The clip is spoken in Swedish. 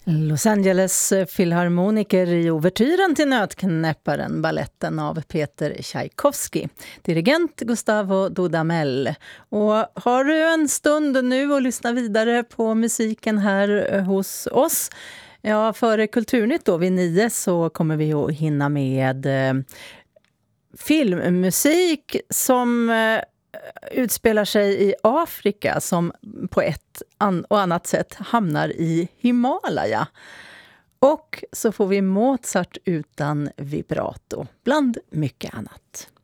Los Angeles filharmoniker i ouvertyren till Nötknäpparen, balletten av Peter Tchaikovsky. Dirigent Gustavo Dudamel. Och har du en stund nu och lyssna vidare på musiken här hos oss? Ja, före Kulturnytt då vid 9 så kommer vi att hinna med filmmusik som utspelar sig i Afrika, som på ett och annat sätt hamnar i Himalaya. Och så får vi Mozart utan vibrato, bland mycket annat.